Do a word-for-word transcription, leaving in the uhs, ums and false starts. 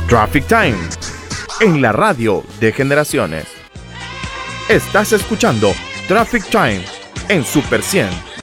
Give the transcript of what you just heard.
Traffic Time, en la radio de generaciones. Estás escuchando Traffic Time en Super cien.